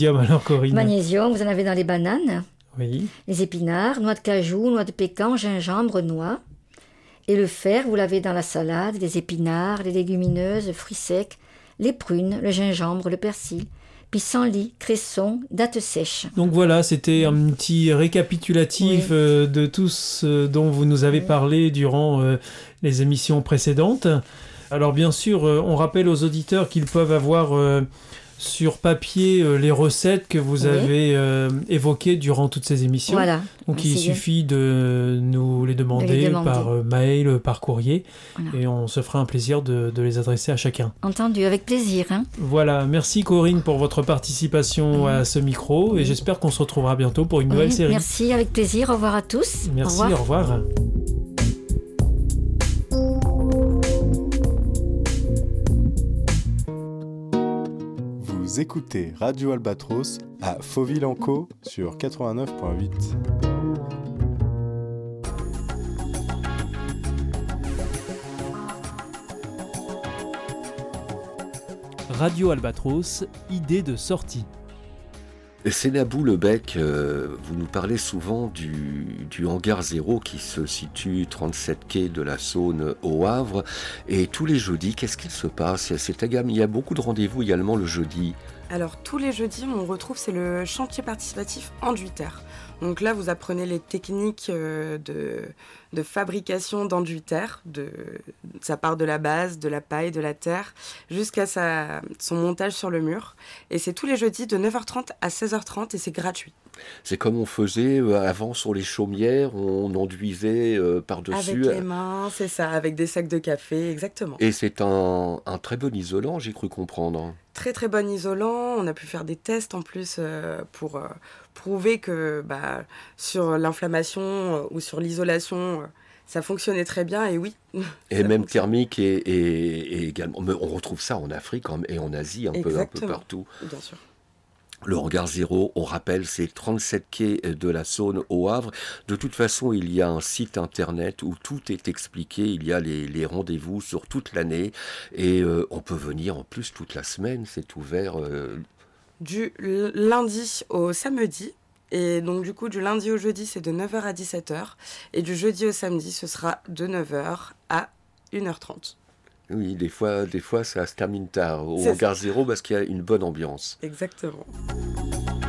Alors, Corinne. Magnésium, vous en avez dans les bananes, Oui. les épinards, noix de cajou, noix de pécan, gingembre, noix. Et le fer, vous l'avez dans la salade, les épinards, les légumineuses, fruits secs, les prunes, le gingembre, le persil, pissenlit, cresson, dattes sèches. Donc voilà, c'était un petit récapitulatif de tout ce dont vous nous avez parlé durant les émissions précédentes. Alors bien sûr, on rappelle aux auditeurs qu'ils peuvent avoir sur papier les recettes que vous avez évoquées durant toutes ces émissions. Voilà. Donc il suffit de nous les demander, par mail, par courrier, et on se fera un plaisir de les adresser à chacun. Entendu, avec plaisir. Voilà, merci Corinne pour votre participation à ce micro, et j'espère qu'on se retrouvera bientôt pour une nouvelle série. Merci, avec plaisir, au revoir à tous. Merci, au revoir. Vous écoutez Radio Albatros à Fauville-en-Caux sur 89.8. Radio Albatros, idée de sortie. Sénabou Lebec, vous nous parlez souvent du hangar 0 qui se situe 37 quai de la Saône au Havre. Et tous les jeudis, qu'est-ce qu'il se passe? Il y a beaucoup de rendez-vous également le jeudi. Alors tous les jeudis, on retrouve, c'est le chantier participatif enduit-terre. Donc là, vous apprenez les techniques de fabrication d'enduit-terre. Ça part de la base, de la paille, de la terre, jusqu'à son montage sur le mur. Et c'est tous les jeudis de 9h30 à 16h30 et c'est gratuit. C'est comme on faisait avant sur les chaumières, on enduisait par-dessus. Avec les mains, c'est ça, avec des sacs de café, exactement. Et c'est un très bon isolant, j'ai cru comprendre. Très très bon isolant, on a pu faire des tests en plus pour prouver que sur l'inflammation ou sur l'isolation, ça fonctionnait très bien et oui. Et même thermique et également, mais on retrouve ça en Afrique et en Asie un peu partout. Bien sûr. Le hangar 0, on rappelle, c'est 37 quai de la Saône au Havre. De toute façon, il y a un site internet où tout est expliqué. Il y a les rendez-vous sur toute l'année. Et on peut venir en plus toute la semaine. C'est ouvert... Du lundi au samedi. Et donc du coup, du lundi au jeudi, c'est de 9h à 17h. Et du jeudi au samedi, ce sera de 9h à 1h30. Oui, des fois, ça se termine tard au hangar 0 parce qu'il y a une bonne ambiance. Exactement.